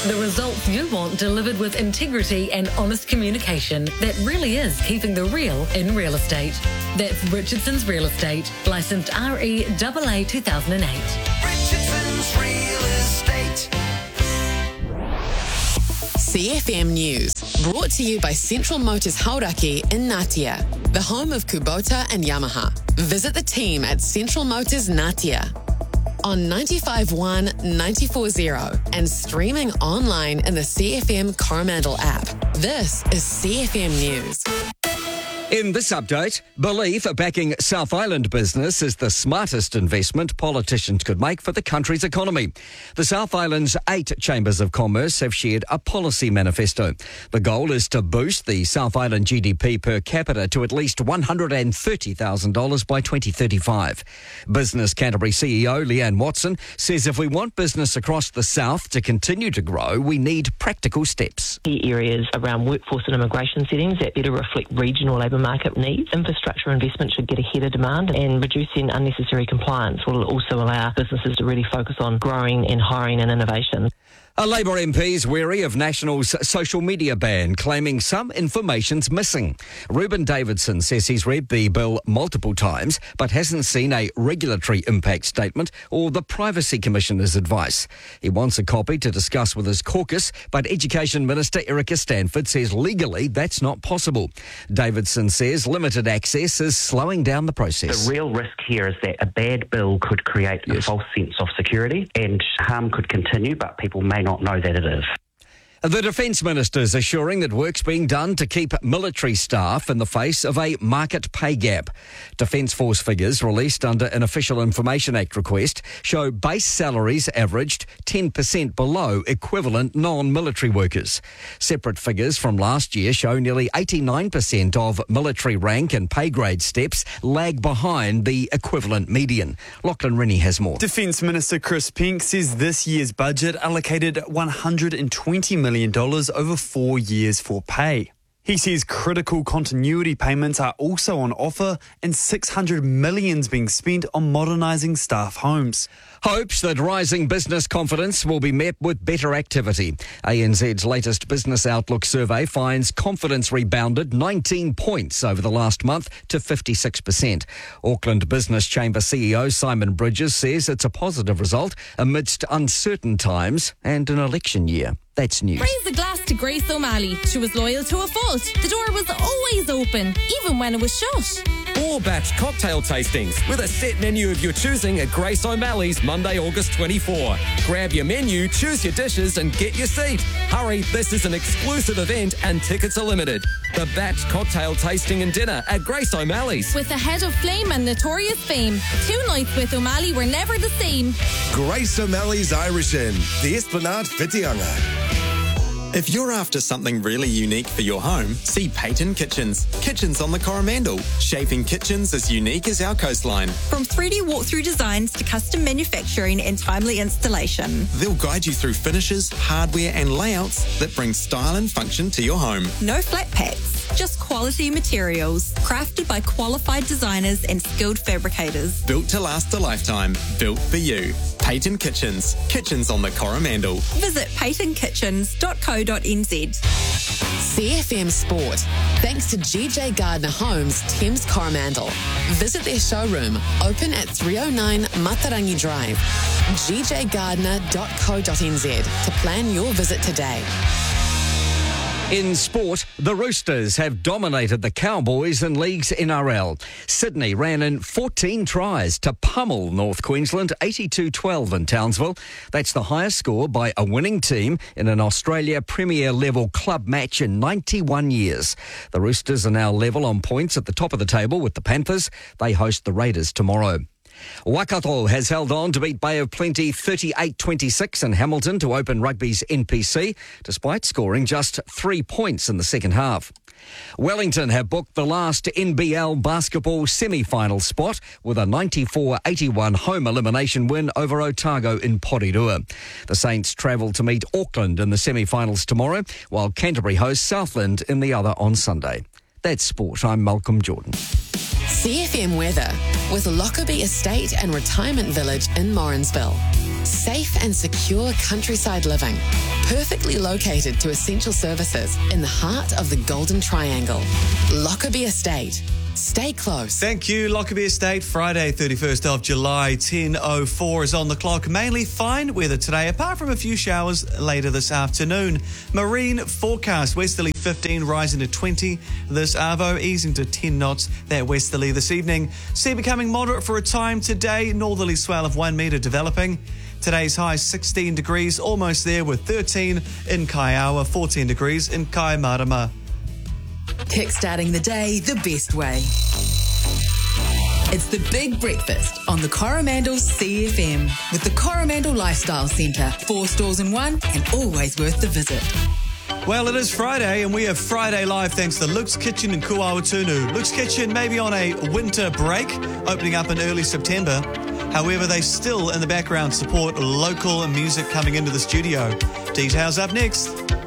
The results you want delivered with integrity and honest communication that really is keeping the real in real estate. That's Richardson's Real Estate, licensed REAA 2008. Richardson's Real Estate. CFM News, brought to you by Central Motors Hauraki in Ngatea, the home of Kubota and Yamaha. Visit the team at Central Motors Ngatea on 95.1, 94.0 and streaming online in the CFM Coromandel app. This is CFM News. In this update, belief backing South Island business is the smartest investment politicians could make for the country's economy. The South Island's 8 chambers of commerce have shared a policy manifesto. The goal is to boost the South Island GDP per capita to at least $130,000 by 2035. Business Canterbury CEO Leanne Watson says if we want business across the South to continue to grow, we need practical steps. Key areas around workforce and immigration settings that better reflect regional labour market needs. Infrastructure investment should get ahead of demand, and reducing unnecessary compliance will also allow businesses to really focus on growing and hiring and innovation. A Labour MP is wary of National's social media ban, claiming some information's missing. Reuben Davidson says he's read the bill multiple times, but hasn't seen a regulatory impact statement or the Privacy Commissioner's advice. He wants a copy to discuss with his caucus, but Education Minister Erica Stanford says legally that's not possible. Davidson says limited access is slowing down the process. The real risk here is that a bad bill could create a false sense of security and harm could continue, but people may not know that it is. The Defence Minister's assuring that work's being done to keep military staff in the face of a market pay gap. Defence Force figures released under an Official Information Act request show base salaries averaged 10% below equivalent non-military workers. Separate figures from last year show nearly 89% of military rank and pay grade steps lag behind the equivalent median. Lachlan Rennie has more. Defence Minister Chris Pink says this year's budget allocated $120 million over 4 years for pay. He says critical continuity payments are also on offer and $600 million being spent on modernising staff homes. Hopes that rising business confidence will be met with better activity. ANZ's latest Business Outlook survey finds confidence rebounded 19 points over the last month to 56%. Auckland Business Chamber CEO Simon Bridges says it's a positive result amidst uncertain times and an election year. That's news. Raise a glass to Grace O'Malley. She was loyal to a fault. The door was always open, even when it was shut. 4-batch cocktail tastings with a set menu of your choosing at Grace O'Malley's Monday, August 24. Grab your menu, choose your dishes and get your seat. Hurry, this is an exclusive event and tickets are limited. The Batch Cocktail Tasting and Dinner at Grace O'Malley's. With the Head of Flame and Notorious Fame, 2 nights with O'Malley were never the same. Grace O'Malley's Irish Inn, the Esplanade Whitianga. If you're after something really unique for your home, see Payton Kitchens. Kitchens on the Coromandel, shaping kitchens as unique as our coastline. From 3D walkthrough designs to custom manufacturing and timely installation. They'll guide you through finishes, hardware and layouts that bring style and function to your home. No flat packs, just quality materials. Crafted by qualified designers and skilled fabricators. Built to last a lifetime. Built for you. Payton Kitchens. Kitchens on the Coromandel. Visit paytonkitchens.co.nz. CFM Sport. Thanks to GJ Gardner Homes, Thames Coromandel. Visit their showroom, open at 309 Matarangi Drive. gjgardner.co.nz to plan your visit today. In sport, the Roosters have dominated the Cowboys in League's NRL. Sydney ran in 14 tries to pummel North Queensland 82-12 in Townsville. That's the highest score by a winning team in an Australia Premier level club match in 91 years. The Roosters are now level on points at the top of the table with the Panthers. They host the Raiders tomorrow. Waikato has held on to beat Bay of Plenty 38-26 in Hamilton to open rugby's NPC, despite scoring just 3 points in the second half. Wellington have booked the last NBL basketball semi-final spot with a 94-81 home elimination win over Otago in Porirua. The Saints travel to meet Auckland in the semi-finals tomorrow, while Canterbury hosts Southland in the other on Sunday. That's sport. I'm Malcolm Jordan. CFM weather with Lockerbie Estate and Retirement Village in Morrinsville. Safe and secure countryside living, perfectly located to essential services in the heart of the Golden Triangle. Lockerbie Estate. Stay close. Thank you, Lockerbie Estate. Friday, 31st of July, 10:04 is on the clock. Mainly fine weather today, apart from a few showers later this afternoon. Marine forecast, westerly 15, rising to 20. This Arvo, easing to 10 knots, that westerly this evening. Sea becoming moderate for a time today, northerly swell of 1 metre developing. Today's high 16 degrees, almost there with 13 in Kaiawa, 14 degrees in Kaimarama. Kickstarting the day the best way. It's the Big Breakfast on the Coromandel CFM with the Coromandel Lifestyle Centre. 4 stores in one and always worth the visit. Well, it is Friday and we have Friday Live thanks to Luke's Kitchen in Kuawatunu. Luke's Kitchen may be on a winter break, opening up in early September. However, they still in the background support local music coming into the studio. Details up next.